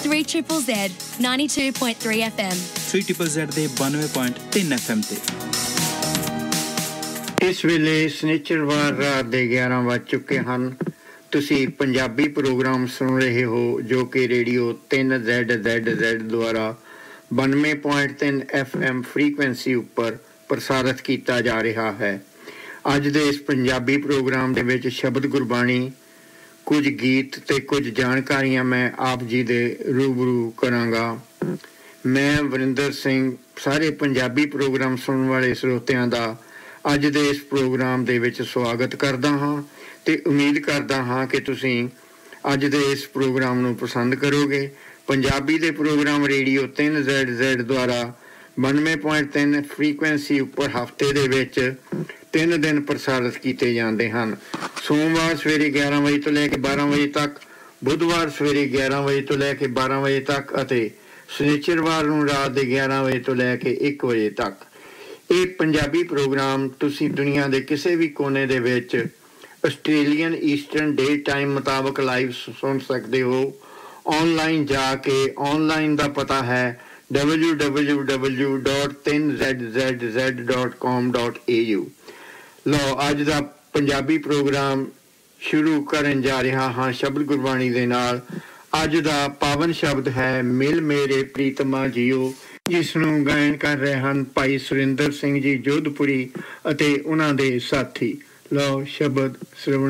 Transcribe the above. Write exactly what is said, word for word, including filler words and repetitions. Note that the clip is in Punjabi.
three Z Z Z ninety-two point three F M three Z Z Z ਦੇ ninety point three F M ਤੇ ਇਸ ਵੇਲੇ ਸਨਿਚਰਵਾਰ ਰਾਤ ਦੇ ਗਿਆਰਾਂ ਵੱਜ ਚੁੱਕੇ ਹਨ। ਤੁਸੀਂ ਪੰਜਾਬੀ ਪ੍ਰੋਗਰਾਮ ਸੁਣ ਰਹੇ ਹੋ ਜੋ ਕਿ ਰੇਡੀਓ ਤਿੰਨ ਜ਼ੈਡ ਜ਼ੈਡ ਜ਼ੈਡ ਦੁਆਰਾ ninety point three F M frequency ਉੱਪਰ ਪ੍ਰਸਾਰਿਤ ਕੀਤਾ ਜਾ ਰਿਹਾ ਹੈ। ਅੱਜ ਦੇ ਇਸ ਪੰਜਾਬੀ ਪ੍ਰੋਗਰਾਮ ਦੇ ਵਿੱਚ ਸ਼ਬਦ ਗੁਰਬਾਣੀ, ਕੁਝ ਗੀਤ ਤੇ ਕੁਝ ਜਾਣਕਾਰੀਆਂ ਮੈਂ ਆਪ ਜੀ ਦੇ ਰੂਬਰੂ ਕਰਾਂਗਾ। ਮੈਂ ਵਰਿੰਦਰ ਸਿੰਘ ਸਾਰੇ ਪੰਜਾਬੀ ਪ੍ਰੋਗਰਾਮ ਸੁਣਨ ਵਾਲੇ ਸਰੋਤਿਆਂ ਦਾ ਅੱਜ ਦੇ ਇਸ ਪ੍ਰੋਗਰਾਮ ਦੇ ਵਿੱਚ ਸਵਾਗਤ ਕਰਦਾ ਹਾਂ ਤੇ ਉਮੀਦ ਕਰਦਾ ਹਾਂ ਕਿ ਤੁਸੀਂ ਅੱਜ ਦੇ ਇਸ ਪ੍ਰੋਗਰਾਮ ਨੂੰ ਪਸੰਦ ਕਰੋਗੇ। ਪੰਜਾਬੀ ਦੇ ਪ੍ਰੋਗਰਾਮ ਰੇਡੀਓ ਤਿੰਨ ਜ਼ੈਡ ਜ਼ੈਡ ਦੁਆਰਾ ninety point three ਫ੍ਰੀਕੁਐਂਸੀ ਉੱਪਰ ਹਫ਼ਤੇ ਦੇ ਵਿੱਚ ਤਿੰਨ ਦਿਨ ਪ੍ਰਸਾਰਿਤ ਕੀਤੇ ਜਾਂਦੇ ਹਨ। ਸੋਮਵਾਰ ਸਵੇਰੇ ਗਿਆਰਾਂ ਵਜੇ ਤੋਂ ਲੈ ਕੇ ਬਾਰਾਂ ਵਜੇ ਤੱਕ, ਬੁੱਧਵਾਰ ਸਵੇਰੇ ਗਿਆਰਾਂ ਵਜੇ ਤੋਂ ਲੈ ਕੇ ਬਾਰਾਂ ਵਜੇ ਤੱਕ ਅਤੇ ਸ਼ਨੀਚਰਵਾਰ ਨੂੰ ਰਾਤ ਦੇ ਗਿਆਰਾਂ ਵਜੇ ਤੋਂ ਲੈ ਕੇ ਇੱਕ ਵਜੇ ਤੱਕ। ਇਹ ਪੰਜਾਬੀ ਪ੍ਰੋਗਰਾਮ ਤੁਸੀਂ ਦੁਨੀਆ ਦੇ ਕਿਸੇ ਵੀ ਕੋਨੇ ਦੇ ਵਿੱਚ ਆਸਟ੍ਰੇਲੀਅਨ ਈਸਟਰਨ ਡੇ ਟਾਈਮ ਮੁਤਾਬਕ ਲਾਈਵ ਸੁਣ ਸਕਦੇ ਹੋ। ਔਨਲਾਈਨ ਜਾ ਕੇ, ਔਨਲਾਈਨ ਦਾ ਪਤਾ ਹੈ w w w dot three z z z dot com dot a u। ਲਓ, ਅੱਜ ਦਾ ਪੰਜਾਬੀ ਪ੍ਰੋਗਰਾਮ ਸ਼ੁਰੂ ਕਰਨ ਜਾ ਰਿਹਾ ਹਾਂ ਸ਼ਬਦ ਗੁਰਬਾਣੀ ਦੇ ਨਾਲ। ਅੱਜ ਦਾ ਪਾਵਨ ਸ਼ਬਦ ਹੈ ਮਿਲ ਮੇਰੇ ਪ੍ਰੀਤਮਾ ਜੀਓ, ਜਿਸ ਨੂੰ ਗਾਇਨ ਕਰ ਰਹੇ ਹਨ ਭਾਈ ਸੁਰਿੰਦਰ ਸਿੰਘ ਜੀ ਜੋਧਪੁਰੀ ਅਤੇ ਉਹਨਾਂ ਦੇ ਸਾਥੀ। ਲਓ, ਸ਼ਬਦ ਸ਼੍ਰਵਣ